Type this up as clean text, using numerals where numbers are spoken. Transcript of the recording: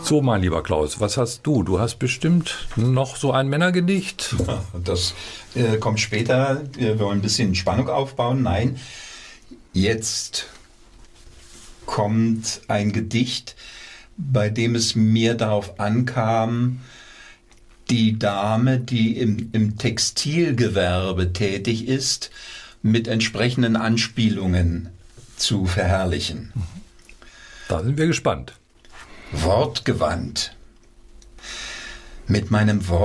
So, mein lieber Klaus, was hast du? Du hast bestimmt noch so ein Männergedicht. Das kommt später. Wir wollen ein bisschen Spannung aufbauen. Nein, jetzt kommt ein Gedicht, bei dem es mir darauf ankam, die Dame, die im Textilgewerbe tätig ist, mit entsprechenden Anspielungen zu verherrlichen. Da sind wir gespannt. Wortgewandt. Mit meinem Wort